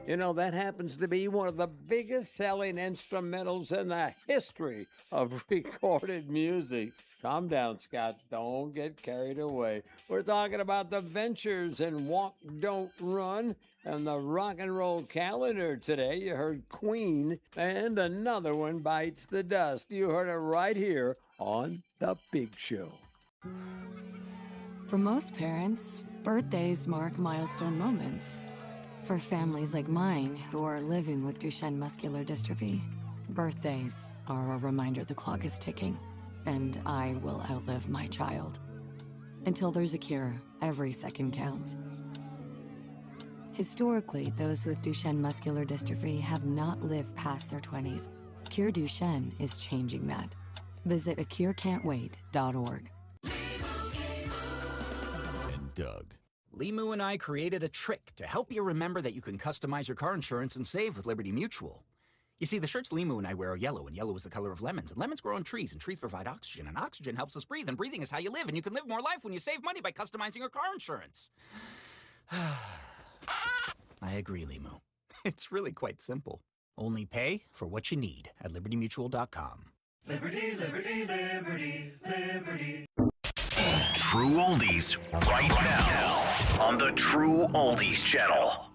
You know, that happens to be one of the biggest selling instrumentals in the history of recorded music. Calm down, Scott. Don't get carried away. We're talking about the Ventures and Walk, Don't Run. And the rock and roll calendar today, you heard Queen, and another one bites the dust. You heard it right here on The Big Show. For most parents, birthdays mark milestone moments. For families like mine who are living with Duchenne muscular dystrophy, birthdays are a reminder the clock is ticking, and I will outlive my child. Until there's a cure, every second counts. Historically, those with Duchenne muscular dystrophy have not lived past their 20s. Cure Duchenne is changing that. Visit acurecan'twait.org. And Doug. Limu and I created a trick to help you remember that you can customize your car insurance and save with Liberty Mutual. You see, the shirts Limu and I wear are yellow, and yellow is the color of lemons, and lemons grow on trees, and trees provide oxygen, and oxygen helps us breathe, and breathing is how you live, and you can live more life when you save money by customizing your car insurance. I agree, Limu. It's really quite simple. Only pay for what you need at LibertyMutual.com. Liberty, liberty, liberty, liberty. True Oldies right now on the True Oldies channel.